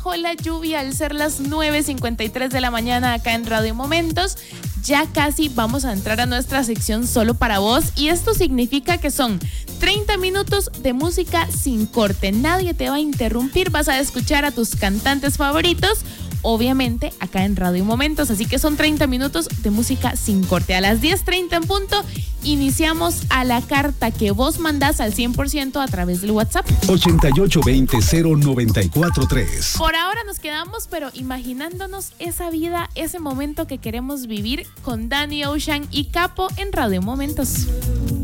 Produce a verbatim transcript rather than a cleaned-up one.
bajo la lluvia al ser las nueve cincuenta y tres de la mañana acá en Radio Momentos. Ya casi vamos a entrar a nuestra sección Solo para Vos y esto significa que son treinta minutos de música sin corte. Nadie te va a interrumpir, vas a escuchar a tus cantantes favoritos, obviamente acá en Radio Momentos, así que son treinta minutos de música sin corte. A las diez treinta en punto iniciamos a la carta que vos mandás al cien por ciento a través del WhatsApp ochenta y ocho veinte cero noventa y cuatro tres. Por ahora nos quedamos pero imaginándonos esa vida, ese momento que queremos vivir con Danny Ocean y Capo en Radio Momentos.